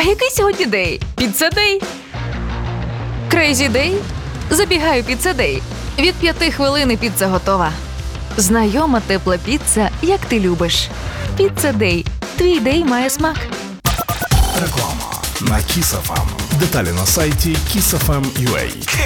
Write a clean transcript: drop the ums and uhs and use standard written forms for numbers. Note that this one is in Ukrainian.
А який сьогодні день? Піца Дей? Крейзі Дей? Забігаю Піца Дей. Від 5 хвилин і піца готова. Знайома тепла піца, як ти любиш. Піца Дей. Твій дей має смак. Реклама на Kiss FM. Деталі на сайті kissfm.ua.